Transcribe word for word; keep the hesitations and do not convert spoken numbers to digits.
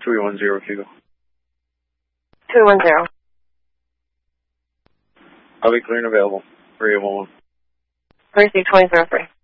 three one zero, Hugo. three one zero. I'll be clear and available. three eight one one. Receive twenty zero three.